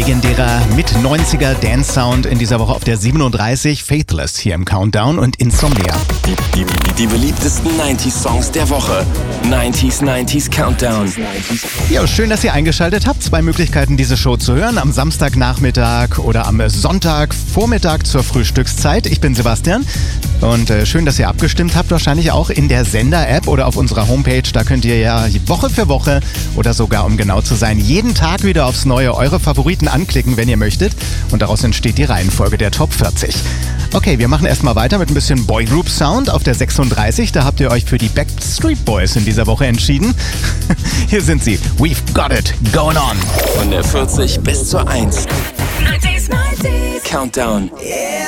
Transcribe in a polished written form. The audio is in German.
legendärer Mit-90er Dance-Sound in dieser Woche auf der 37, Faithless hier im Countdown und Insomnia. Die beliebtesten 90s-Songs der Woche. 90s Countdown. Ja, schön, dass ihr eingeschaltet habt. 2 Möglichkeiten, diese Show zu hören. Am Samstagnachmittag oder am Sonntagvormittag zur Frühstückszeit. Ich bin Sebastian und schön, dass ihr abgestimmt habt. Wahrscheinlich auch in der Sender-App oder auf unserer Homepage. Da könnt ihr ja Woche für Woche oder sogar, um genau zu sein, jeden Tag wieder aufs Neue eure Favoriten anklicken, wenn ihr möchtet. Und daraus entsteht die Reihenfolge der Top 40. Okay, wir machen erstmal weiter mit ein bisschen Boygroup Sound auf der 36. Da habt ihr euch für die Backstreet Boys in dieser Woche entschieden. Hier sind sie. We've got it going on. Von der 40 bis zur 1. 90s. Countdown.